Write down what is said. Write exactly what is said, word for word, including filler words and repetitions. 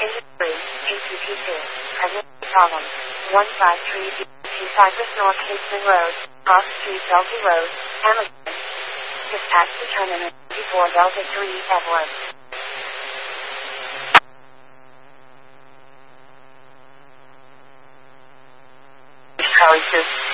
Industry, G P P two, pregnancy problem. one five three D, Cypress North Kingsman Road, Cross Street Delta Road, Hamilton. Dispatch determinant, before Delta three Edward. Crisis.